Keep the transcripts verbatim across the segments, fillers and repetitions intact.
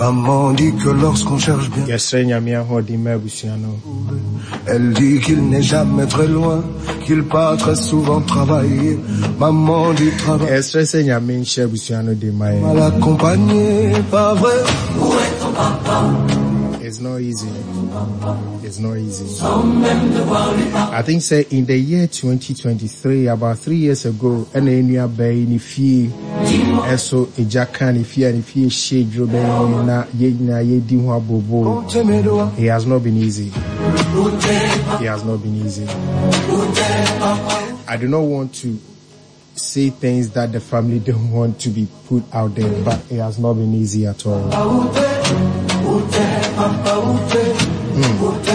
Maman dit que lorsqu'on cherche bien, elle dit qu'il n'est jamais très loin, qu'il part très souvent travailler. Maman dit travailler, mal accompagné, pas vrai. Où est ton papa? It's not easy. It's not easy. I think say in the year twenty twenty-three, about three years ago, and then you are in fee, and so a jackan if you and if you shade your na ye na ye dimwa bobo. It has not been easy. It has not been easy. I do not want to say things that the family don't want to be put out there, but it has not been easy at all. Mm.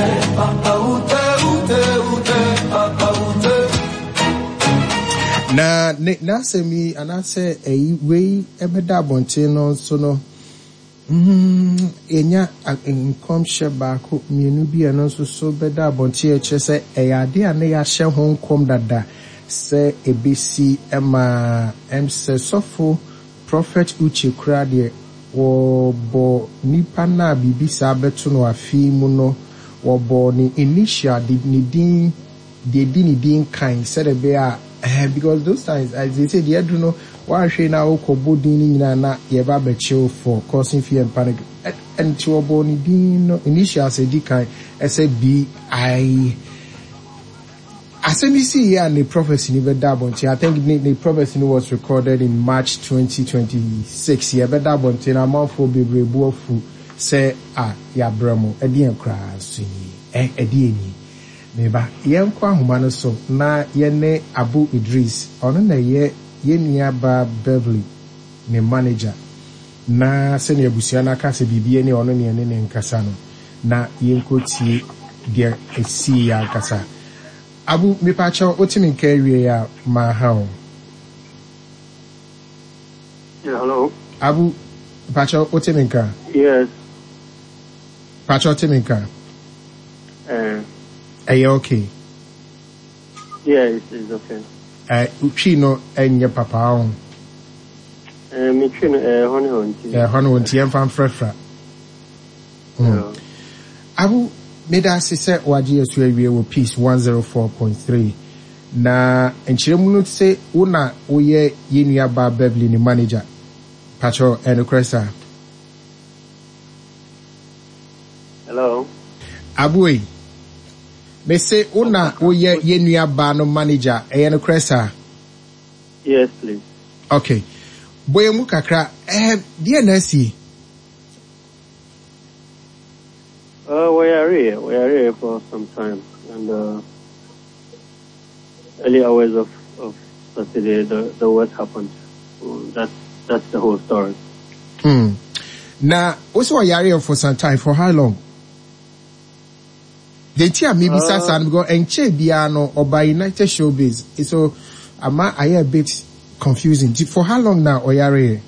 Na na say me and I say a way ebeda bonte no so no mm enya income share back mienu bi no so so beda bonte e che say e ade ane ya hye ho nkom dada say ebesi ema em say sofo prophet uche kura de wo bo nipa na bibisa beto no afi mu no wo bo ni initial di ni din de di ni din kind said be a because those times as they say the do no wa hwe na wo kobo din ni nyina na ye ba be chill for causing fear and panic and to wo bo ni din no initial say di kind I say be I as we see here the prophecy ni beda bonti. I think the, the prophecy was recorded in March twenty twenty-six. Yeah, beda bonti na manfo bebrebu ofu say ah ya bramo edi enkra sunyi eh edi eni meba yen kwa homa no so na ye ne Abu Idris ono na ye ye nua ba Beverly ne manager na se ne abusia na ka se bibie ne ono ne ne ne nkasa no na yen kotie dia esi ya nkasa. Abu me pacho otimi carry ya ma how. Yeah, hello. Abu pacho otimi nka. Yes. Pacho otimi nka. Eh. Are you okay? Yeah, it's, it's okay. Eh uchi no enye papa on. Eh me twi no eh honey honti. Eh honey honti en fan frefra. Mm. Abu Meda se waji esu ewie wo peace one oh four point three na enchiremu no se una oye yenua ba Beverly ni manager pacho enokresa. Hello Abuwe me say una oye yenua ba no manager enokresa. Yes please. Okay boy mu kakra eh dia na si. Uh, we are here. We are here for some time, and uh, early hours of, of Saturday, the the what happened. Um, that's that's the whole story. Hmm. Now, also we are here for some time. For how long? The tia maybe Sasan because enche biano or by United Showbiz. So, am I a bit confusing? For how long now? We are here.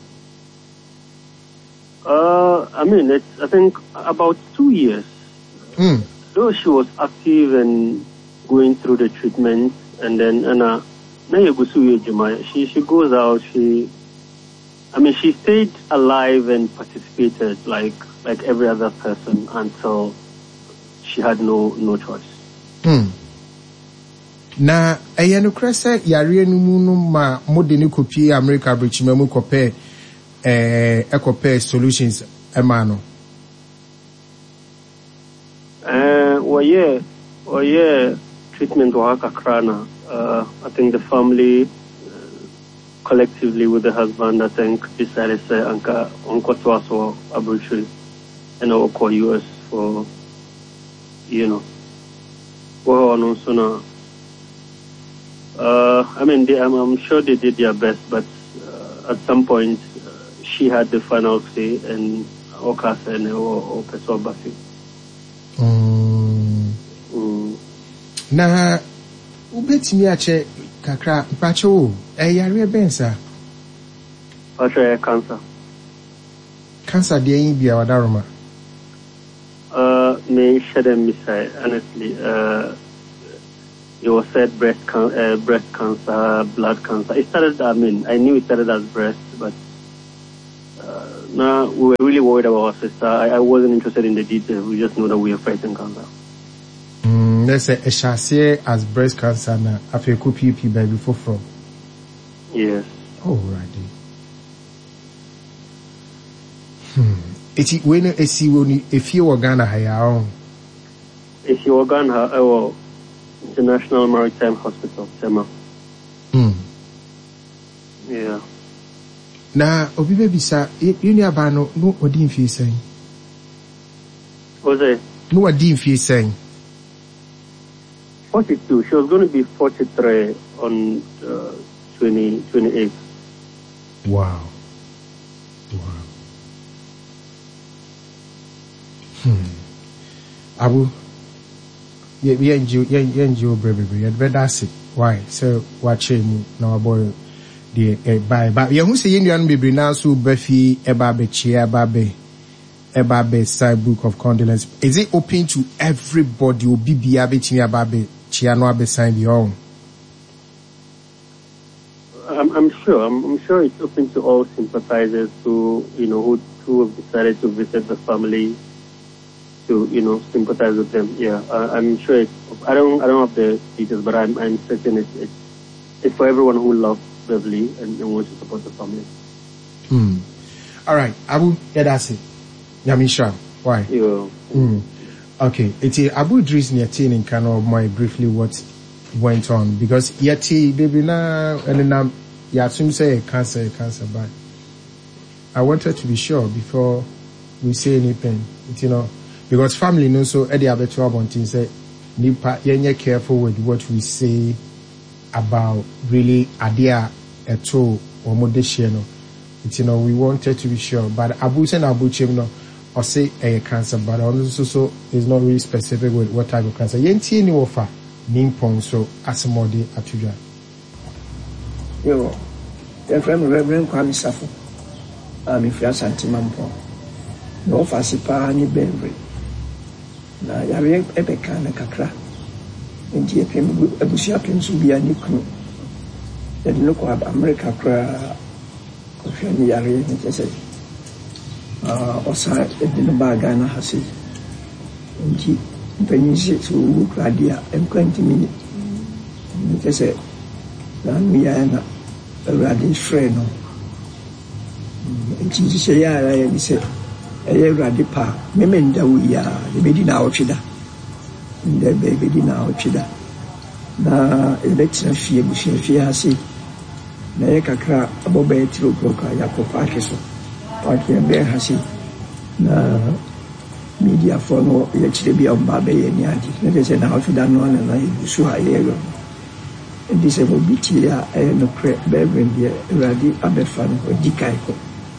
Uh, I mean, it's, I think about two years. Mm. Though she was active and going through the treatment, and then Anna, she she goes out. She, I mean, she stayed alive and participated like like every other person until she had no no choice. Hmm. Na ayanu krese yare no mu no ma modeni kopie America brichima mu kope eh ekope solutions emano. Uh well yeah well yeah treatment work akrana. Uh I think the family uh, collectively with the husband I think decided say anka onko twaso abrutry and I call U S for you know well no so now uh I mean they, I'm, I'm sure they did their best, but uh, at some point uh, she had the final say and Okasa and or Peso Bafi. Mm. Mm. Na ubetimi ache kakra pacho e yare bensa Pacho cancer. Cancer de yin bia wadaroma. Uh me share them beside honestly uh it was said breast can- uh, breast cancer, blood cancer. It started I mean I knew it started as breast, but uh, now we were really worried about our sister. I, I wasn't interested in the details. We just know that we are fighting cancer. Mm, let's say a chassis as breast cancer now after you P P baby for from. Yes. Oh, right. Hmm. It's when it's when if you were Ghana higher. If you were Ghana, our International Maritime Hospital, Tema. Hmm. Yeah. Na obi baby sa you ni abano no odi mfi sen. What's it? No odi mfi sen. forty-two. She was going to be forty-three on uh, twenty twenty-eight. Wow. Wow. Hmm. Abu, yeah, yeah, you, yeah, yeah, you, baby, you better see why. So, watching now, boy, the bye, but you who say you and baby now so Buffy, Ebabe, Chia, Babe, Ebabe, side book of condolence. Is it open to everybody? Will be be abeting Ababe, Chia, no Abe sign your own? I'm, I'm sure. I'm, I'm sure it's open to all sympathizers who, you know, who, who have decided to visit the family. To, you know, sympathize with them. Yeah, uh, I'm sure it's, I don't, I don't have the details, but I'm, I'm certain it's, it's, it's for everyone who loves Beverly and, and wants to support the family. Hmm. All right, Abu, yeah, that's it. Yamisha, why? Yeah. Hmm. Okay, it's Abu Idris Niatin in kind of more briefly what went on because Yati, baby, now and then you assume say cancer, cancer, but I wanted to be sure before we say anything, you know. Because family knows so Eddie Abetu Abontin say nipa yenye careful with what we say about really idea at all or modeshare no. It's you know we wanted to be sure. But Abu and Abu Chim no or say a cancer, but also so is not really specific with what type of cancer. Yenti ni offer nimpon so asamode atuja. Yo, the friend Reverend Kwame Safo. I'm in Fia Santimampo. No fasipa ni Benry. Na yare ebeka na kakra nti epem abusia pem so bia ni kunu ya de loko ab America kra ko hwe ni yare ni tese ah osa de no baga na hase nti mpanyi so kra dia em twenty minutes ni tese na mi ya na radio friend no nti se ya ya ni se eye radi pa meme ndawu ya ebedi na otwida nde ebedi na otwida na election fie bushie fie hase na ye kakra aboba etiro broka yakopa akeso paki ebe hase na media for no ye chire bia mba be ye ni adi ne se na otwida no na na ibusu ha ye ro ndi se bo bitia e no kre bebe ndi radi abefa no dikai ko.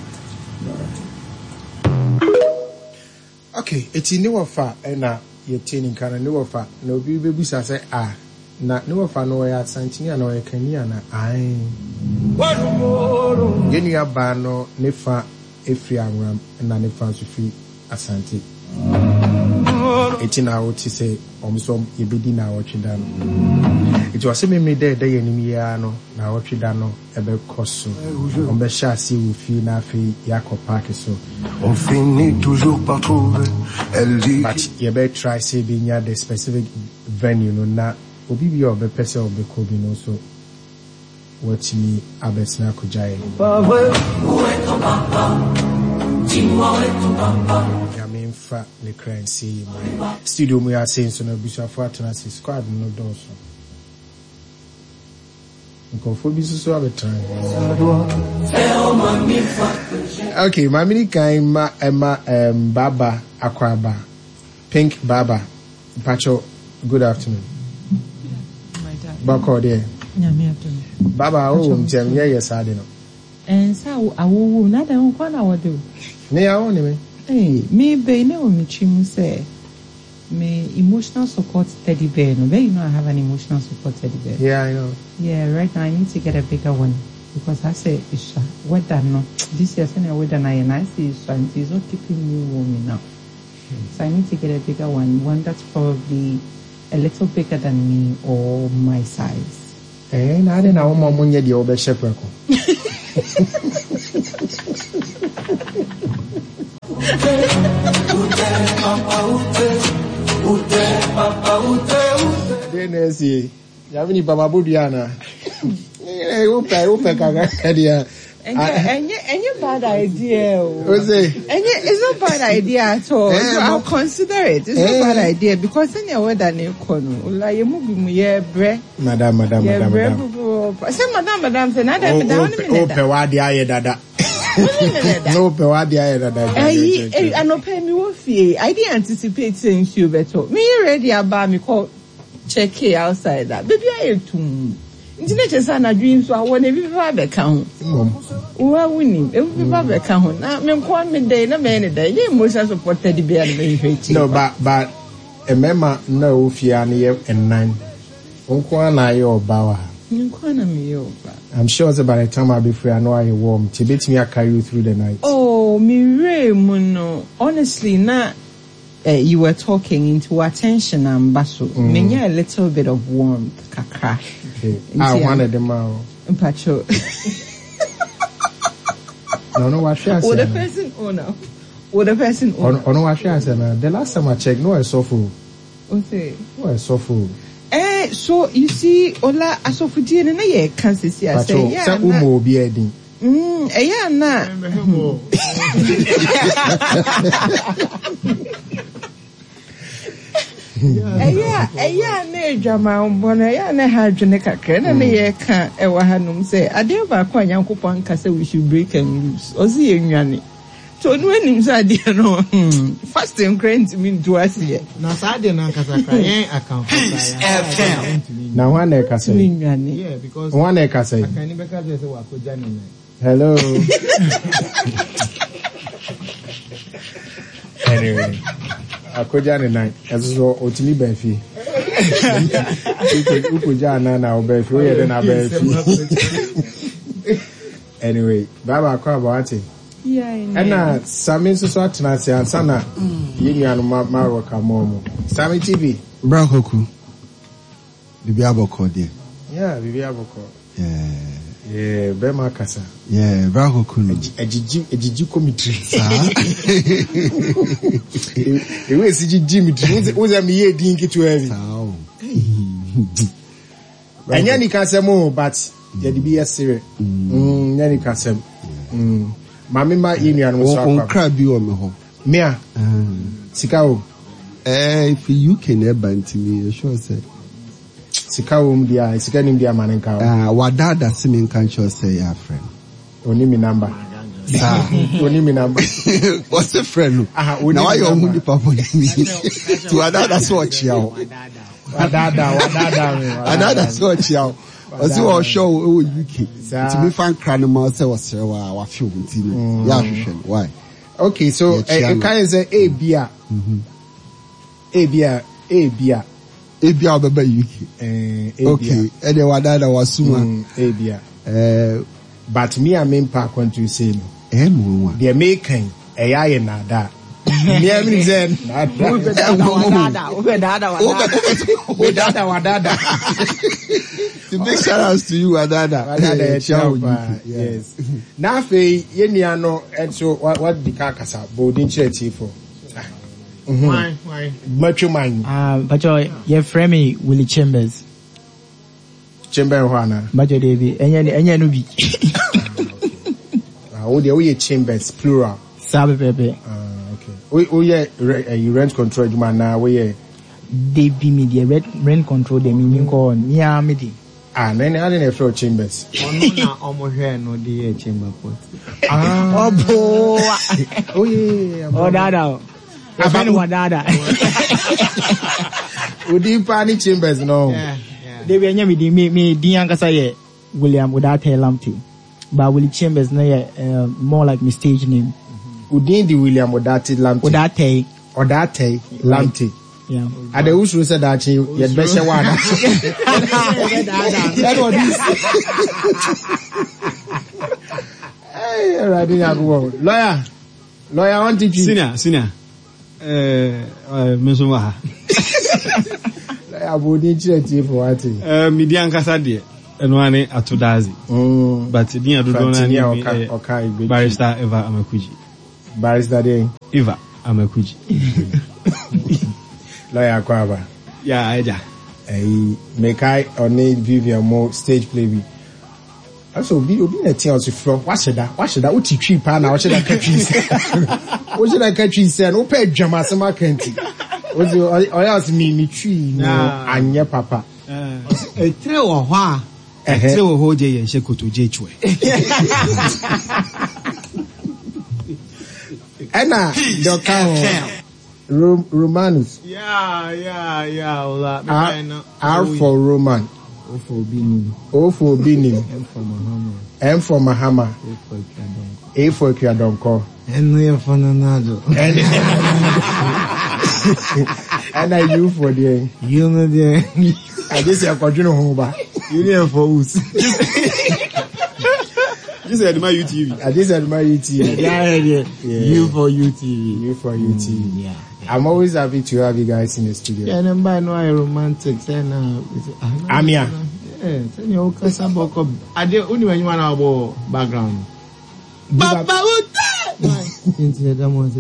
Okay, it's in new offer and uh you're taining kind of new offer. No baby say ah na new offer no ya Santini and or Kenya na I Genia Bano Nefa Efiam and an Efans free Asante. Eighteen hours to say almost you be dinner watching down. It was semi me there day enimiano na watching down ebe koso. On be chassis ou fi na fi yako park so. On finit toujours par trouver. Elle dit but you better try say be near the specific venue no na obi bi obe person obe ko bi no so what me abesna ko jai. Yamin fa le currency my studio we are saying so no be so for attenance squad no doso. Okay, my mini kind ma Emma um Baba Akwaba Pink Baba Pacho. Good afternoon. My dad. Bako there. Yeah, me afternoon. Baba oh jam yeah yes I know. And so I will not know what I will do. Ne ya woni me. Hey, me be ne o mi chimu say me emotional support teddy bear. No, you know I have an emotional support teddy bear. Yeah, I know. Yeah, right now I need to get a bigger one because I say it's weather no. This year I weather na and I see it's and it's not keeping me warm enough. So I need to get a bigger one, one that's probably a little bigger than me or my size. Eh, na de na wo mo munye de obe shepherd ko. Denesi, Yavini Baba Budiana. Eh, upe, upe kagadia. And and and you bad idea. What's it? And it's not bad idea at all. Eh, So I'll consider it. It's eh. not bad idea because any way that you can, like you move me yeah, bre. Madam, madam, Yeah, madam, bre. madam. Say madam, madam. Say nada, Oh, madam. ope, ope, wadi aye dada. No, ope, wadi aye dada. Eh, I no pay me what fee. I didn't anticipate saying you better. Me ready about me call check it outside that. Baby, I too. Internet sana dreams so I want to be back account. Wa winning. E be back account. Na me kwa me day na me ne day. Ye mo sa support the bear me hweti. No, but but a member no fear near and nine. Unkwa na yo bawa. Nkwa na me yo ba. I'm sure that by the time I'll be free, I know I warm. Tibet me I carry you through the night. Oh, me re no. Honestly, na uh, you were talking into attention and basso. Mm. Me a little bit of warmth, kakra. Okay. I wanted them out. Mpacho. No, no, what should I say? Or the person owner. Or the person owner. Oh, no, what should I say? The last time I checked, no, I saw full. Okay. No, I saw full. Eh, so you see, Ola asofudi na ye kan sisi ase. Yeah. Sa umo obi edin. Mm, eh ya na. Eya, eya na ejama mbona ya na ha dwene kakra na ne ye ka e wa hanum say ade ba kwa Nyankopon ka say we should break and loose. Ozi enwane. So no enim say ade no. Fast and grant me do ase. Na sa ade na kasa kra yen account kra. Na wan e ka say. Enwane. Yeah, because wan e ka say. Akani be ka say wa koja ni. Hello. Anyway. Akoja ni nine. Ezo otimi be fi. Ukoja na na obe fi o ye na be fi. Anyway, baba akwa about it. Yeah. Ena Sami so so atena se ansa na yenuanu ma ma roka momo. Sami T V. Brakoku. Bibi aboko de. Yeah, bibi aboko. Yeah. Yeah, be ma kasa. Yeah, Brakoku. Ejiji ejiji commentary. E we si jiji mitri. Wo za mi ye din kitu heavy. Sao. Anya ni kasemo but ye di be serious. Mm, nya ni kasem. Mm. Mami ma yenuanu so akwa. On cry bi o me ho. Me a. Sika o. Eh, if you can eba ntimi, sure say. Sika wo mdia, sika ni mdia manenka o. Ah, wadada simin kan sure say ya friend. Oni mi number. Ah, oni mi number. What's a friend? Aha, now why you on the papa ni? To wadada so chiao. Wadada, wadada me. Wadada so chiao. Osi wo show o U K. To me fan cran ma say was wa wa feel ntimi. Ya hwehwe. Why? Okay, so e kan say A bia. Mhm. A bia, A bia. A bia obeba U K. Eh, okay. E de wadada wasuma. A bia. Eh, but me I mean pa kwantu say no. Eh mo. The American e ya ye na da. Me am in zen. Wadada, wadada, wadada. Wadada, wadada. The big shout outs to you, Wadada. Wadada, ciao. Yes. Now, fe yeniano and so what what the kakasa boarding charity for. Why? Why? Much man. Ah, but your friend me Willie Chambers. Chamber Juana. But your David, and yan and yan ubi. Ah, oh, the Chambers plural. Sabe Pepe. Ah, okay. We we yeah, you rent control man now. We yeah. They be me the rent rent control them in call me amity. Ah, then I didn't have Chambers. Ono na omo hwe no the chamber pot. Ah. Oh boy. Oh yeah. Oh dada. About Wadada. Would you pani Chambers no? Yeah, yeah. They were me me me Diankasa ye William without a lamty. But Willie Chambers no uh, more like my stage name. Udin the William Odati Lamte. Odate. Odate Lamte. Yeah. At the Ushu said that you had better one. That was this. Hey, right, lawyer. Lawyer, I want to Senior, senior. Eh, uh, Mesuma. I would need you for what? Uh, Midian Casade. and one atodazi. But the other one okay, Barrister Eva Amakuji. Barrister Day Eva Amakuji. Lawyer Kwaba. Yeah, I ja. Eh, make I or need Vivian more stage play be. Also, be obi na tia to from. What should that? What should that? Uti tree pa na. What should that catch you? What should that catch you? Say no pay drama sama kenti. What you? Or else me me tree no anya papa. Eh, tre wo ho a. Eh, tre wo ho je ye she koto je chwe. Ena do kan Rom Romanus. Yeah, yeah, yeah. Ola. R, R for Roman. O for Binim. O for Binim. M for Mahama. M for Mahama. A for Kwadonko. A for Kwadonko. N for Nanado. And I U for the you know the I guess you're continuing home back. You know for us. This is my U T V. I just admire U T V. Yeah, yeah, yeah. You for U T V. You for U T V. Mm, yeah. I'm always happy to have you guys in the studio. Yeah, and by no I romantic. Then uh, Amia. Yeah, then you can say about. I did only when you want our background. Baba Uta. Into the one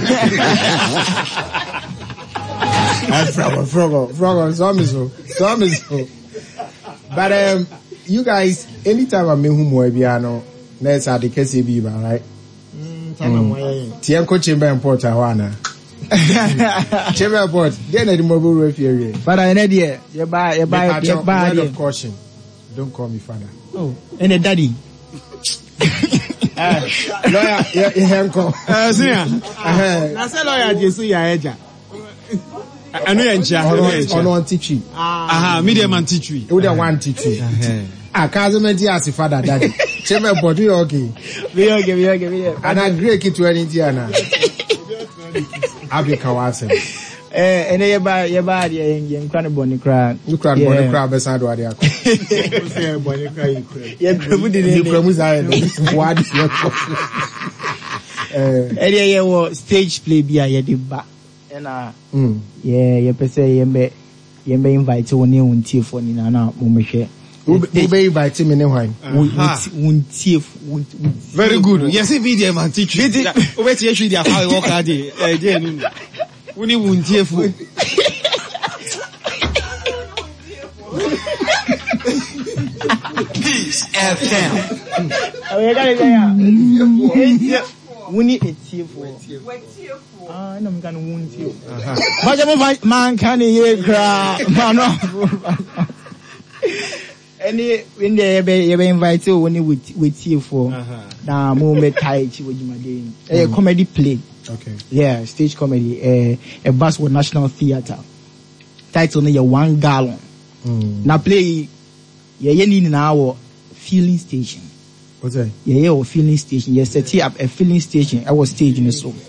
I frog, frog, frog, some so, some so. But um, you guys, anytime I'm in home, piano, let's have the case be right. Tianko Chamber Import, Hawana. Chamber Import, then the mobile referee. But I know the you buy, you buy, you buy. Word of caution. Don't call me father. Oh, and a daddy. Lawyer, you have call. Uh, see ya. I said lawyer, you see ya, Eja. I know you're in on one teaching. Aha, medium and teaching. You don't want teaching. Ah, Kazumenti as a father, daddy. Chamber Import, we okay. We okay, we okay, we okay. And I agree to any Indiana. Abi Kawase. Eh, and you buy, you buy the Indian crown bonny crack. You cry bonny crack beside what they are. Say bonny crack. Yeah, put it in. You promise I what you eh, eh, yeah, yeah, stage play be a the back. And uh, yeah, you per se, you may, you may invite you on your tea for Nina, Mumeshe. Who be invite him in a while? Very good. Yes, video man teach you. Wait, you should have how you walk out there. We need one tea for. Peace F M. We got it there. We need a tea for. Ah, no, I'm gonna wound you. But man can hear cry. Man, any when they be invite you when you with with you for na moment tie chi with my game. A comedy play. Okay. Yeah, stage comedy. A a Basswood National Theatre. Title na one gallon. Na play yeah you need now filling station. What's that? Yeah, yeah, filling station. You set up a filling station. I was staging it so.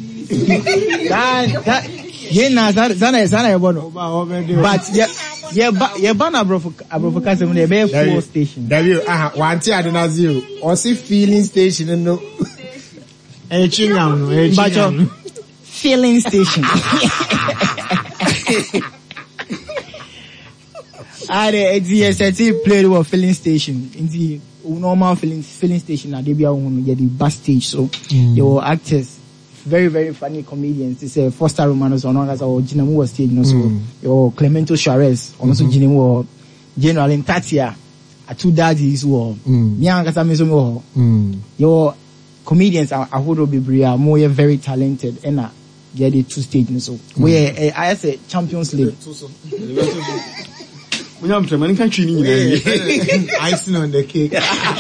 That that yeah na that that that I want. But yeah. Yeah, but yeah, but abroad abroad because when they be fuel station. W ah one thing I don't zero. Or see filling station no. Eh chingam no, eh chingam. Filling station. Ah, the X S T played with filling station. In the normal filling filling station, they be on the bus stage. So there were actors. Very, very funny comedians. It's a Foster Romanos on as our Jinamu was stage, no so your Clemento Suarez, also Jinamu, General in Tatia, a two daddies who young as a your comedians are a whole be more very talented and uh get the two stages so where I say Champions League. We have to man country icing on the cake.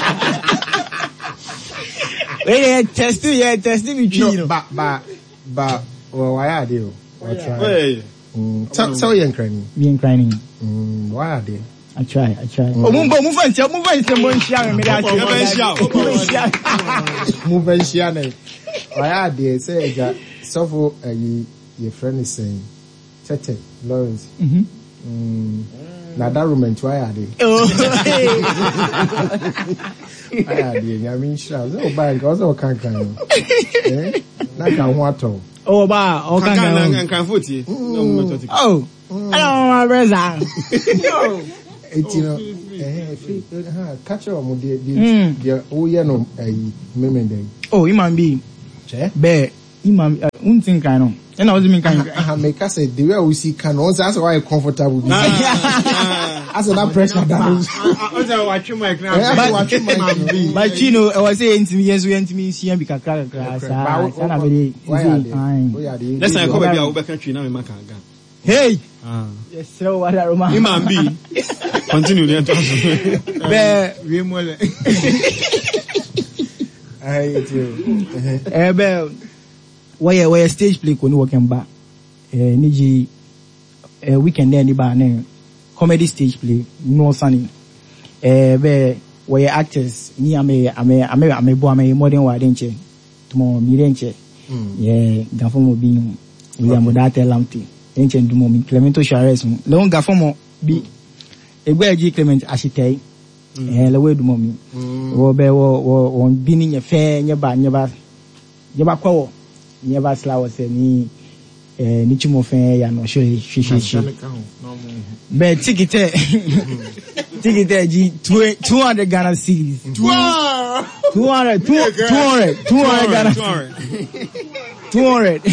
Hey, test it, yeah, test it between you. But, but, but, well, why are they? I try. Hey. So, so you're crying. Being crying. Why are they? I try, I try. Oh, move, move, move, move, move, move, move, move, why are they? Say that. So for uh, your friend is saying, Tete Lawrence. Mm-hmm. Now that room, why are they? Oh, why are they? I mean, sure. Oh, by God, oh, can't can. Eh? Like I want to. Oh, ba, oh, can't can. Can't foot you. Oh, I don't want to brother. It's you know, Eh, free. Ha, catch your mo the the the oh yeah no eh memende. Oh, Imam B. Che? Be Imam untin kan no. And I was mean kan. Ah, make us say the way we see can also that's why comfortable. As that pressure down. I was watching my But watching my But you know, I was saying to me yes we enter me see am be kakra kakra. Sana be dey. Let's say I come be a Uber country now in Makanga. Hey. Ah. Yes, so what are Roma? Imam B. Continue there. Be we mole. I do. Eh be where where stage play ko ni working ba. Eh niji eh weekend there ni ba na comedy stage play no sunny. Eh be where actors ni ame ame ame ame bo ame modern wa denche. Tumo mi denche. Yeah, gafo mo bi William Odate Lamti. Denche ndumo mi Clemento Shares. Leon gafo mo bi egbe ji Clement Ashitei. Eh lewe dumo mi. Wo be wo wo won bi ni nyefe nyeba nyeba nyeba kwawo. Nyeba slawo se ni eh ni chimo fe ya no shi shi shi. Be tikite tikite ji two hundred Ghana cedis. two hundred two hundred two hundred Ghana two hundred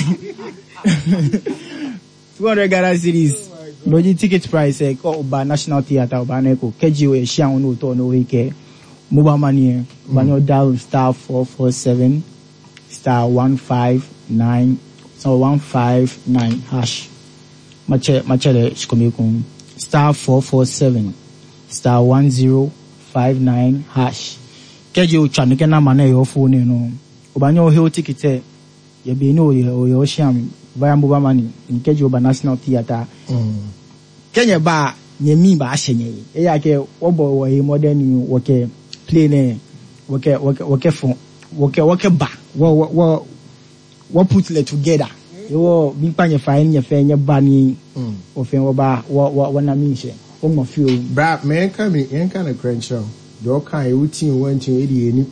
two hundred Ghana cedis. Loji ticket price eh ko ba National Theatre oba na ko keji o e hia won no to no we ke mobile money ba no dial star four four seven star one five nine so one five nine hash mache mache le shikomekun star four four seven star one zero five nine hash keji o twa nke na ma na your phone no oba nyo he o ticket e ye be no ye o yo hia via mobile money in keji o ba National Theatre Kenya ba nyemi ba ahyenye e ya ke obo wo e modern wo ke play ne wo ke wo ke wo ke fon wo ke wo ke ba wo wo wo put it together yo bi pa nye fa nye fa nye ba ni o fe wo ba wo wo na mi hye o mo fi o bra me kan me en kan crenshaw do kan e wutin wantin e di eni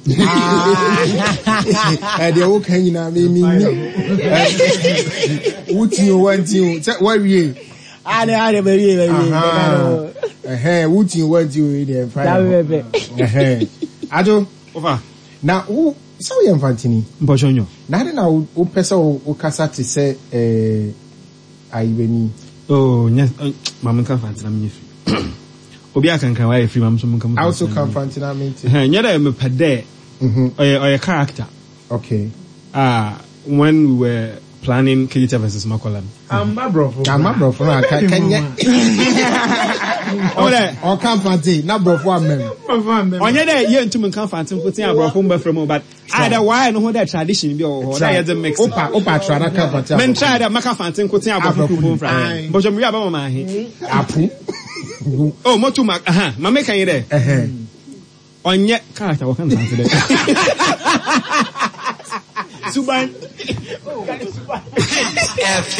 e de wo kan nyina me mi wutin wantin wa wie ale ale be wie be eh eh wutin wantin e de fa eh ado Over. na wo so ye mfantini Mpochonyo. na de na wo pesa wo kasa te se eh ayiweni Oh, yes. Mama kan fantina me free. Obi akankan wa free mam so mun kan. I also can fantina me too. Eh, nyada me pede. Mhm. Oye oye character. Okay. Ah, when we were planning K G T versus Makolan. I'm my bro. I'm my bro for Kenya. Or can fanti, na bro for men. Onye dey ye ntum kan fantin putin abrofo mba from but either why no that tradition bi o that the mix. Opa opa trada kan fanti. Men try that maka fantin putin abrofo from from. But you aba mama he. Apu. Oh, motu mak aha, mama kan ye there. Eh. Onye character wakan fanti there. Suban. F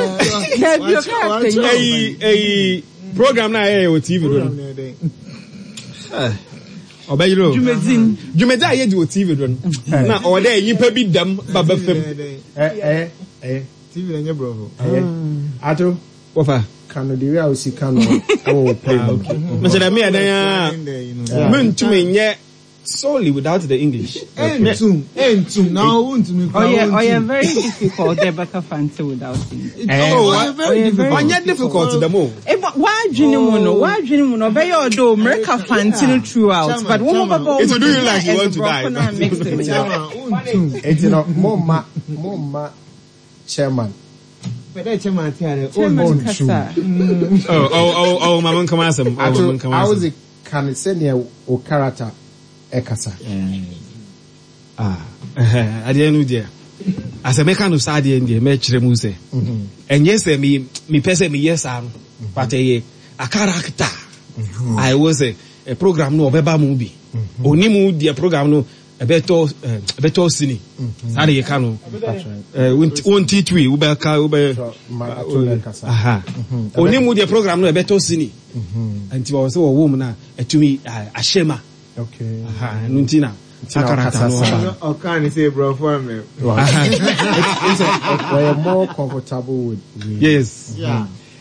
M. Hey, hey, program na eh o T V do. Eh. Obayiro. Jumedin. Jumedin aye di o T V do. Na o dey yipa bi dam baba fam. Eh eh eh T V enye bro. Eh. Ato Ofa. Kano the way I see Kano. Oh, play. Me say me adan ya. Me ntumi nye solely without the English. Entum, entum. Now untum. Oh yeah, oh yeah, very difficult. They back up fancy without English. Oh, very difficult. Onye difficult the mo. Eh, but why dream mono? Why dream mono? Be your do America fancy throughout. But one more It do you like you want to die. Untum. It's not mama mama chairman. But that chairman tiare. Chairman Kasa. Oh, oh, oh, oh, mama come asem. Oh, mama come I was asem. a can say near o character ekasa. Ah, eh, ade anu dia. Asa me kan say ade ndi me kire mu say. Mhm. Enye say me me pese me yes am. But eh a character. I was a, a program no obeba mu bi. Oni mu dia program no e beto e beto sini. Sa de ka no. Eh won T three we be ka we be aha. Oni mu dia program no e beto sini. Mhm. Anti wo say wo wo mu na etumi ashema. Okay. Aha, nuntina. Character no. O can say bro for me. It's a, we're more comfortable with. Yes. Yeah.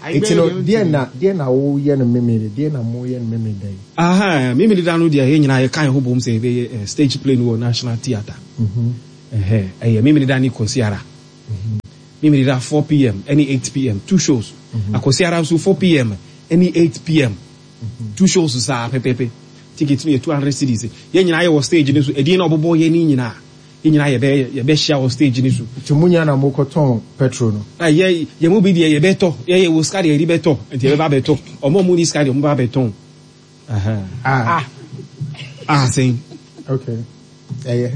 It's no dear na dear na o ye no memory, dear na mo ye no memory day. Aha, me me da no dia yen nyina ye kan ho bom say be stage play no National Theatre. Mhm. Eh eh me me da ni Kosiara. Mhm. Me me da four p m any eight p m two shows. Akosiara so four p m any eight p m two shows sa pepepe. Ticket me two hundred cedis. Yen nyina ye wo stage ni so e din na obobo ye ni nyina. Yen nyina ye be ye be share wo stage ni so. Tumunya na mo koton petrol no. Ah ye ye mo bi de ye beto. Ye ye wo scar ye beto. Enti ye ba beto. Omo mo ni scar ye mo ba beton. Aha. Ah. Ah, sing. Okay. Yeah, yeah.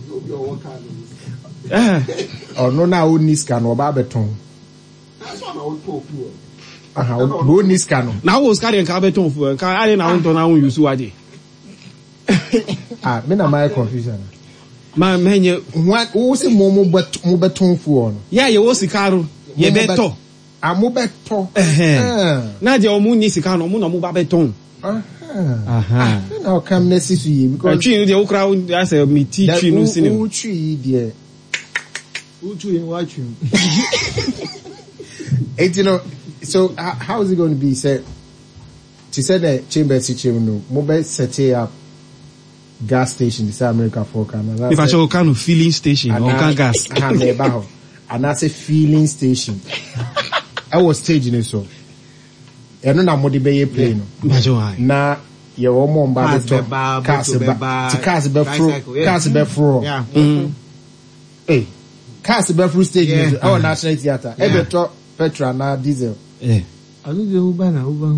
Ah. Oh, no, now we need scan or barbeton. That's what I would talk to. Aha, we need scan. Now we scan and carbeton for. Can I now don't know you so adi. Ah, me na my confusion. Ma menye what who say mo mo bet mo beton for no. Yeah, you was sikaru. Ye beto. Ah, mo beto. Eh. Na je omu ni sika no mo na mo ba beton. Aha. Aha. Now come necessary because tree no dey okra as a me tea tree no sini. Who tree there? Who tree watch you? You know, so uh, how is it going to be said? She said that chamber situation no mobile set up gas station this America for Canada. If I show kind of filling station or can gas. And that's a filling station. I was staging it so. I don't know what the bay plane. Na ye wo mo mba beto cars ba ti cars be fro cars be fro. Yeah. Eh. Cars be fro stage oh National Theatre. E beto petrol na diesel. Yeah. I don't know Uber na Uber.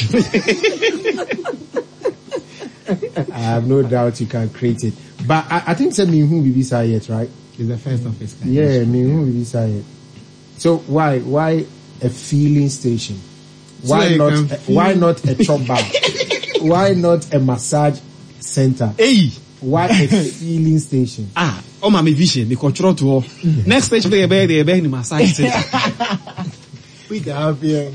I have no doubt you can create it. But I, I think say me who be beside yet, right? It's the first of its kind. Yeah, me who be beside yet. So why why a filling station? Why so not a, why not a chop bar? Why not a massage center? Hey, why a filling station? Ah, oh my vision, the control to next stage play a bed, a bed in massage center. We can have here.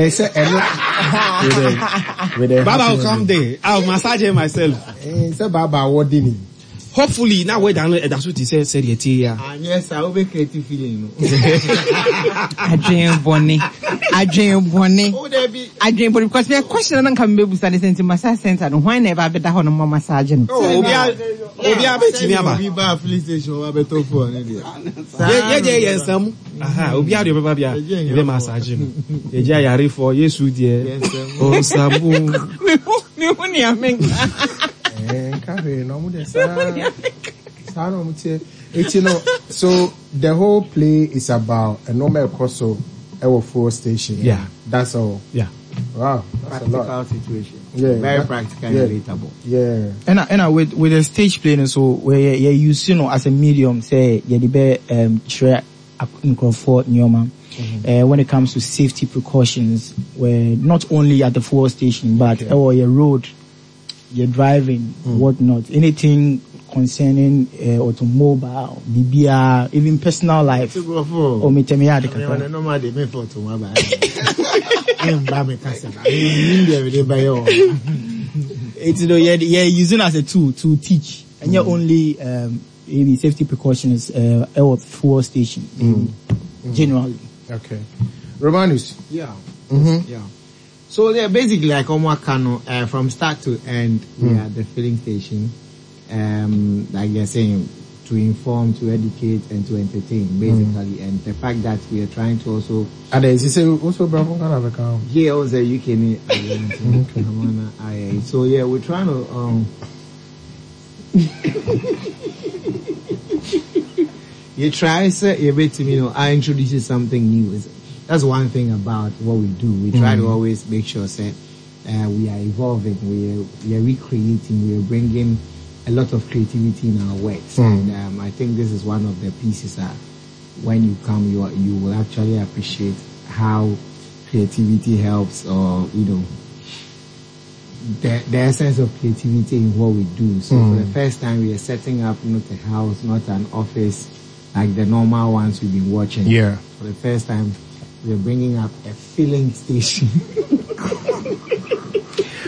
Baba will come there. I'll massage him myself. It's a Baba what did he? Hopefully now we're done. That's what he said. Said it here. And yes, I will be creative feeling. Adrian Bonnie, Adrian Bonnie. Oh, there be Adrian Bonnie because we are questioning can be study center massage center. And why never be that on more massaging? Oh, we are, we are betting me about. We buy police station. We better for any day. Yeah, yeah, yeah, some. Aha, we are the baby. We are massaging. Yeah, yeah, yeah. For yes, we dear. Oh, Sabu. Me only a man. It's, you know, so the whole play is about a normal course of our four station. Yeah. That's all. Yeah. Wow. That's practical a lot. situation. Yeah. Very that, practical yeah, and relatable. Yeah. And and uh, with with the stage playing, so where you use you know as a medium, say you the be um try for Nyoma. Uh, when it comes to safety precautions, where not only at the fuel station but okay. or your road. You're driving, mm. whatnot, anything concerning uh, automobile, B B R, even personal life. Or me tell me how to control. Normal they make for automobile. I'm bad me cancer. It's you know you're, you're using as a tool to teach, and you're only um maybe safety precautions uh at fuel station mm. generally. Okay, Romanus. Yeah. Mm-hmm. Yeah. So they're basically like Omwakano, uh, from start to end, mm. we are at the filling station. Um, like they're saying, to inform, to educate, and to entertain, basically. Mm. And the fact that we are trying to also. And then, say also Bravo kind of account. Yeah, also U K. So yeah, we're trying to. Um, you try, sir, you bet me, you know, I introduce something new. That's one thing about what we do. We try mm. to always make sure that uh, we are evolving, we are, we are recreating, we are bringing a lot of creativity in our works. Mm. And um, I think this is one of the pieces that when you come, you are, you will actually appreciate how creativity helps, or you know, the, the essence of creativity in what we do. So mm. for the first time, we are setting up not a house, not an office like the normal ones we've been watching. Yeah. For the first time, we're bringing up a filling station.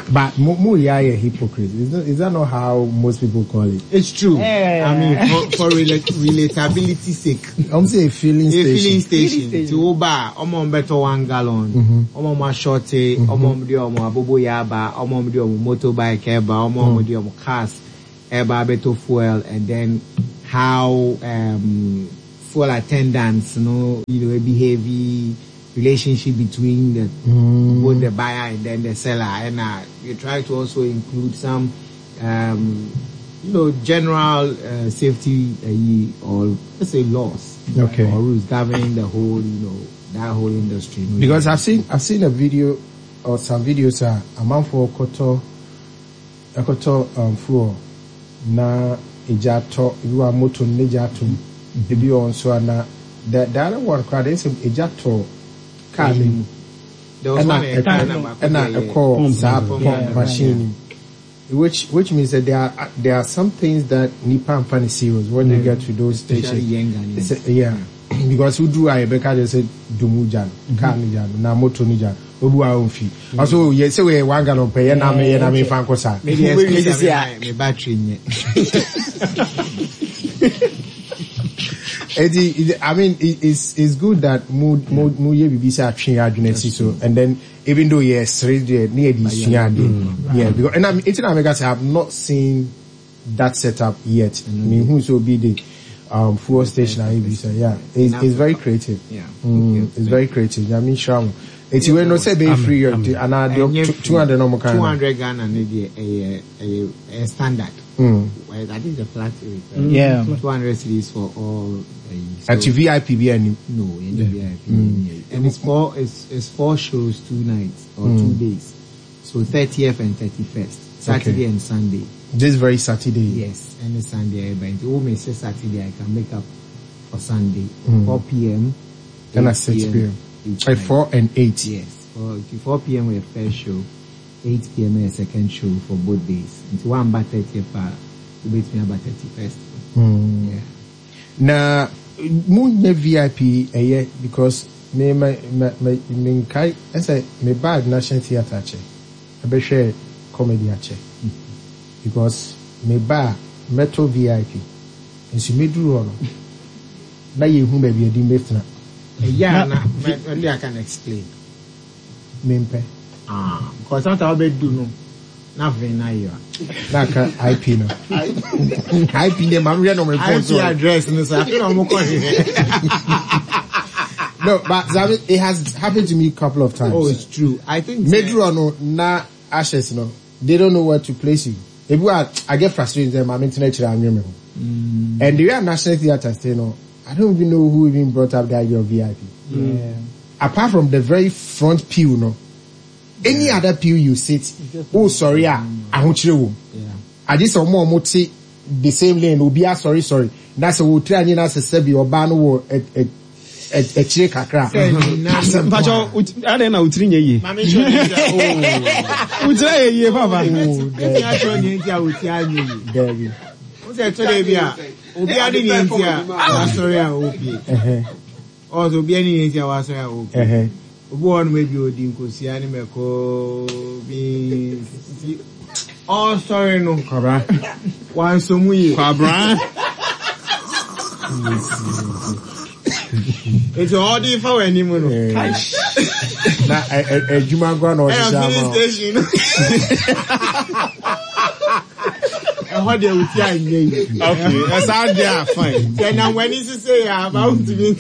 But mo mo yeah a hypocrite. Is that, is that not how most people call it? It's true. Yeah. I mean, for, for rela- relatability sake. I'm saying a filling A station. filling station. Filling To Oba, omo better one gallon. Omo ma shorty, omo mdi omo abobo yaba, omo mdi omo motorbike eba, omo mdi omo cars eba better fuel, and then how um fuel attendants, you know, you know, be heavy relationship between the Mm. both the buyer and then the seller, and uh, you try to also include some um you know general uh, safety uh, or let's say laws Okay. or rules governing the whole you know that whole industry. You know. Because I've seen I've seen a video or some videos uh, a man for koto a koto um for na ejato you are moto nejato ebi on so na the the other one crowd is ejato car ni there was and one a a car number, and yeah, a yeah. call Pump, pump pump, yeah, machine which which means that there are there are some things that nipa and funny serious when they get to those Especially stations. young Ghanaians. It's a- yeah, because who do I Becca just said Dumujan, Kanijan, Namoto Nijan, Obu Aunfi. Also, yes, so we one gallon pay and I may and I may fan cosa. Maybe Maybe excuse this me, year. my battery in Eddie, I mean, it, it's it's good that mu mu mu ye bibi say atwe adwenesi so, and then even though yes, really near the sunya yeah, because and I'm it's not I have not seen that setup yet. I mean, who's will be the um fuel station I be say yeah, it's it's very creative. Yeah. Mm, it's very creative. I mean, Shram. It's when no say be free or and I two hundred no more kind. two hundred Ghana maybe a a a standard. Mm. Well, I think the flat rate. right? Yeah. two hundred cities for all. Uh, At so- V I P be any. No, any V I P. And it's four, it's, it's four shows, two nights or two days. So thirtieth and thirty-first, Saturday Okay. and Sunday. This very Saturday. Yes, any Sunday event. Oh, may say Saturday I can make up for Sunday. Mm. four p.m. Then eight at six p.m. each By night. four and eight. Yes, for four p.m. we have first show, eight p.m. a second show for both days. Until one by thirtieth, uh, we bet me about thirty-first. Mm. Yeah. Na mu nye V I P eh because me me me me me kai I say me bad National Theatre che e be share comedy che because me ba meto V I P nso me duru no na ye hu ba bi edi metna Yeah, na, but only I can explain. me mpe Ah, because sometimes I do no. Nothing na you. na ka I P no I P dem am no me I phone see so address no so I feel I'm calling. no but Zabi, it has happened to me a couple of times. Oh, it's true. I think Medro no na ashes no. They don't know where to place you. If we are, I get frustrated with them. I'm internet and you Mm. And the way National Theatre stay no, I don't even know who even brought up the idea of V I P. Yeah. Apart from the very front pew no, any other pew you sit, oh sorry ah, I want you. Yeah. I just saw more moti the same lane. Obi ah sorry sorry. That's a we try and na se sebi oba no wo et et et et chire kakra. Mpacho, ade na utiri nye ye. Mami show you. Utiri ye ye papa. Oh, If you show you ntia utia you. there we. Who say to dey bia? Obi ade ni ntia. Ah sorry ah obi. Eh Also obi ade ni ntia wa sorry ah obi. eh. Obi won maybe odi nkosia ni meko bi oh sorry no. Kora. Wan so mu ye. Kwabra. It's all the for any mo no. Na eh juma gwa na o I am shama. filling station. And what they would tell you. Okay, that's out there, fine. Then now when you say yeah, about to be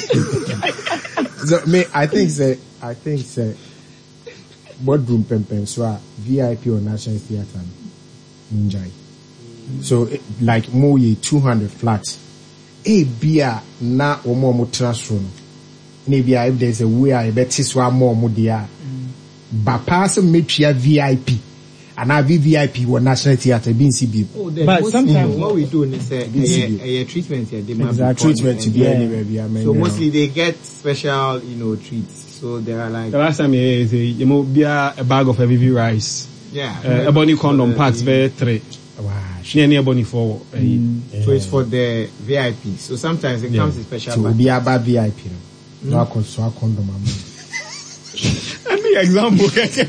So me, I think say, I think say, boardroom pempen so a V I P or National Theatre ninjai. So it, like more ye two hundred flats. A beer na omo mo transfer no. Maybe if there's a way I bet this one more mo dia. But pass metria V I P. And I V I P or National Theatre being C B. Oh, then But mostly sometimes- what we do is a, a, a, a treatment here. They might be Exact fun treatment to and- be yeah. anywhere we are. So mostly they get special, you know, treats. So there are like The last time you say, you know, be a bag of heavy rice. yeah, Uh, ebony condom parts, very three. Wow. Near near ebony four. uh, so it's for the V I P. So sometimes it Yeah. comes in special. So pack. be about V I P no. No I so condom am. And me, example.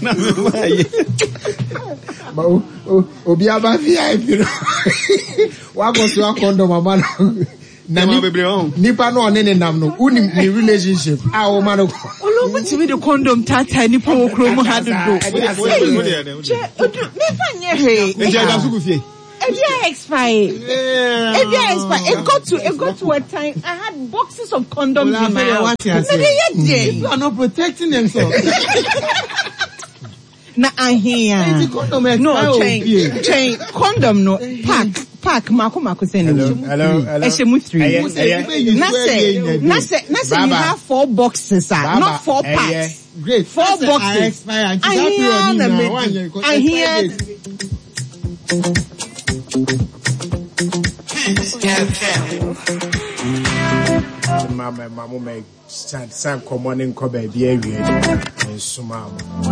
But obi aba V I P no. Wa go so condom mama no. Na nipa no one ne nam no. Uni ni relationship. Ah o man no. Olo mutimi the condom tata nipa wo kro mu ha do. Che odu me fa nye he. Nje da suku fie. Ebia expire. Ebia expire. It got to it got to a time I had boxes of condoms in my house. People are not protecting themselves. Na ahia. No chain chain condom no pack pack mako mako say no. Hello hello. Eshemu three. Na say na say na say you have four boxes ah, not four packs. Great. Four boxes. Ahia. Mama mama make stand stand come on in ko ba bi awie en suma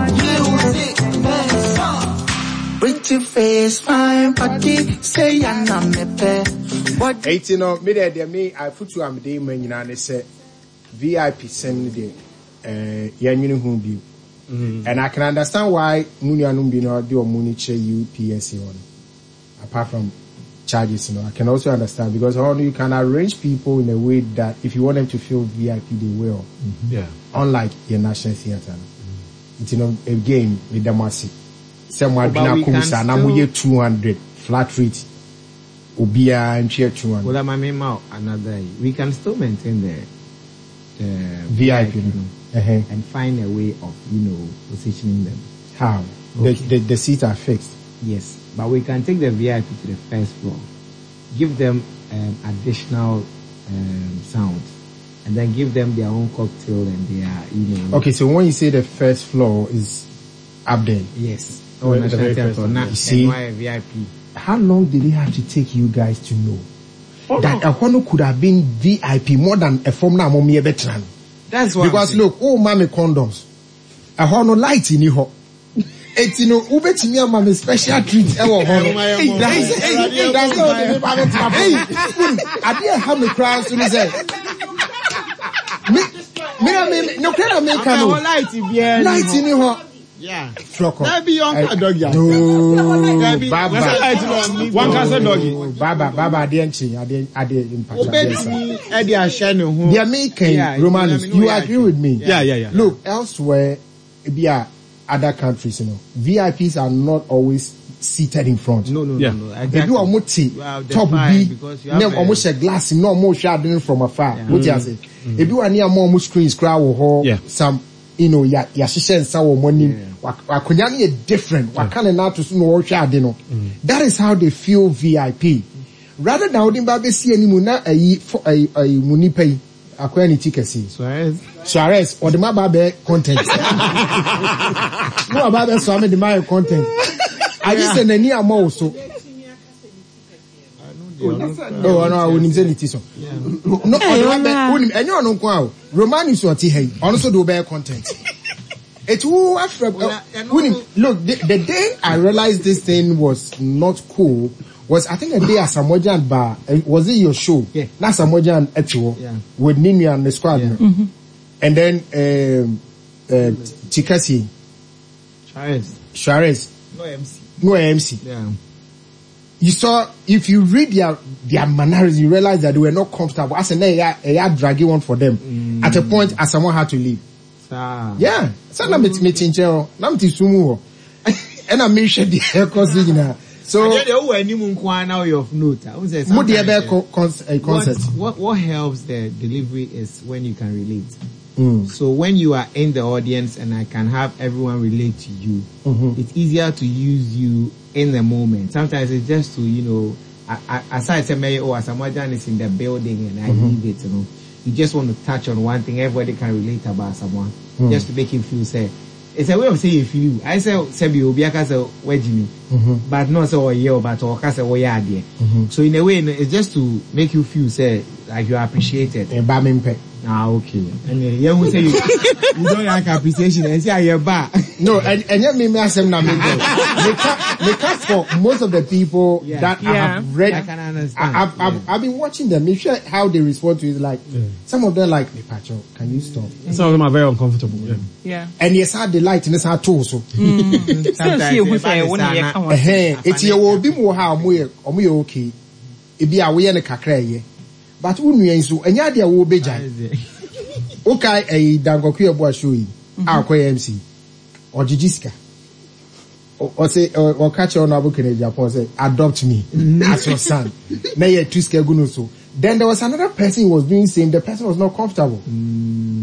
pretty face fine body say ya na mepe what eighteen no me there there me I put you am dey man nyina ne say V I P sem dey eh ya nwini hu bi and I can understand why nunuanum bi no dey o muni che U P S C on apart from charges, you know, I can also understand because how you can arrange people in a way that if you want them to feel V I P, they will. Mm-hmm. Yeah. Unlike your National Theatre. Mm-hmm. It's, you know, again, with the massive. Someone been two hundred flat rate. Ubia and chair two hundred. Well, I'm a mouth another. We can still maintain the, the V I P, you know, uh-huh. and find a way of, you know, positioning them. How? Okay. The, the, the seats are fixed. Yes. But we can take the V I P to the first floor, give them um, additional um, sound, and then give them their own cocktail and their, you know. Okay, so when you say the first floor is up there. Yes. Oh, the very first floor. Now, you see, V I P. How long did it have to take you guys to know oh, that no. a Hono could have been V I P more than a form now mommy veteran? That's why. Because look, oh, mommy condoms, a Hono light in your. It's you know, Ube to me, I'm a special treat. Ever, hey, that's that's not the Hey, I didn't have me cry to me say. Me, me, me, no kind of make a light in here. Light in your. Yeah. Flock up. That be your dog. No, Baba. One cancer doggy. Baba, Baba, I didn't see. I didn't. I didn't impact. Eddie Ashano. The American Romanis. You agree with me? Yeah, yeah, yeah. Look, elsewhere, be a. Other countries, you know, V I Ps are not always seated in front. No, no, yeah. no, no. Exactly. They do almost top B, then almost a glass, no more shading from afar. Yeah. What you say? If you are near more screens, crowd or yeah. some, you know, ya ya shisha and sour money. Wakunyani is different. Wakane na to know shading. That is how they feel V I P. Rather than holding baby see any muna a for a a muni pay. Akwa ni tikesi. Suarez. Suarez or the mababe content. No about so I'm the my content. I just say any am also. No, no, I wouldn't say it is so. No, and you know kwa Roman is what he also do bear content. It who after look the, the day I realized this thing was not cool was I think a day at Samojan bar. Was it your show? Yeah. Not Samojan Etio. Yeah. With Nini and the squad. Yeah. Mm-hmm. And then um uh Chikasi. Suarez. Suarez. No M C. No M C. Yeah. You saw if you read their their manners, you realize that they were not comfortable. As a a a draggy one for them. Mm. At a point as someone had to leave. Ah. Yeah. So na met meeting jail. Na mti sumu. And I made sure the hair cause now. So now you're of note. What the concert? What what helps the delivery is when you can relate. Mm. So when you are in the audience and I can have everyone relate to you, mm-hmm. it's easier to use you in the moment. Sometimes it's just to, you know, aside from me or someone is in the building and I mm-hmm. leave it, you know, you just want to touch on one thing everybody can relate about someone, mm. just to make him feel safe. It's a way of saying if you, I say, Sebi Obiaka say, where Jimmy, but not so yeah, but or cast a way idea. So in a way, it's just to make you feel say like you are appreciated. A bamimpe. Ah, okay. And uh, yeah, we say you, you don't like appreciation and say I hear back. No, and and yet me me asem na me go. Because for most of the people yeah. that yeah. I have read, I can understand. I, I've, yeah. I've, I've been watching them. Make sure how they respond to it. Like yeah. some of them like, Pacho, can you stop? Some of them are very uncomfortable. Yeah. Yeah. And yes, how they light and it's how too so. Sometimes you say when you come. Eh, it's your will be more how we or we okay. It be away and a cacre. But unu so enya dia wo beja okay eh dangoku ebo ashoyi akwa M C ojijiska o say o catch on abu kene Japan say adopt me as your son na ye tuska guno so then there was another person who was doing same the person was not comfortable.